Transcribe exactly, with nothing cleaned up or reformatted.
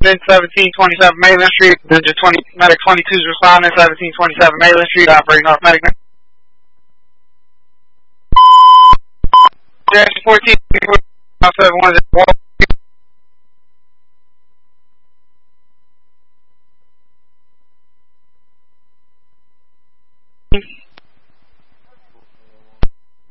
seventeen twenty-seven Mayland Street. District twenty, Medic twenty-two is responding. seventeen twenty-seven Mayland Street, operating off Medic. Direction fourteen, seven one zero.